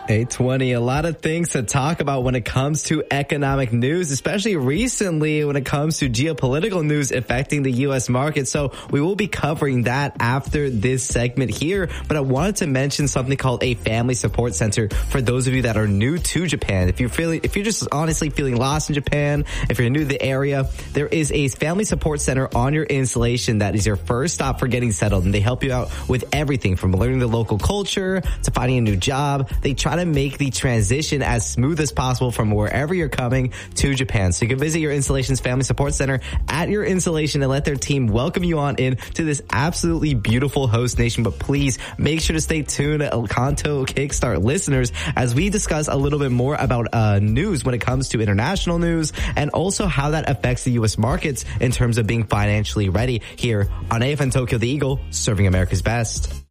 820, a lot of things to talk about when it comes to economic news, especially recently when it comes to geopolitical news affecting the U.S. market. So we will be covering that after this segment here. But I wanted to mention something called a family support center for those of you that are new to Japan. If you're just honestly feeling lost in Japan, if you're new to the area, there is a family support center on your installation that is your first stop for getting settled. And they help you out with everything from learning the local culture to finding a new job. They try to make the transition as smooth as possible from wherever you're coming to Japan. So you can visit your installation's family support center at your installation and let their team welcome you on in to this absolutely beautiful host nation. But please make sure to stay tuned, Kanto Kickstart listeners, as we discuss a little bit more about news when it comes to international news and also how that affects the U.S. markets in terms of being financially ready here on AFN Tokyo, the Eagle, serving America's best.